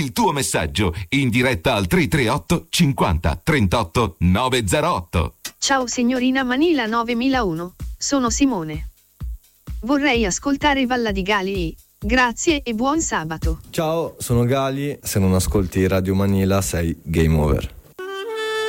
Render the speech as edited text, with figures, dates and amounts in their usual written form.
il tuo messaggio in diretta al 338 50 38 908. Ciao signorina Manila 9001, sono Simone. Vorrei ascoltare Valla di Gali. Grazie e buon sabato. Ciao, sono Gali. Se non ascolti Radio Manila sei game over.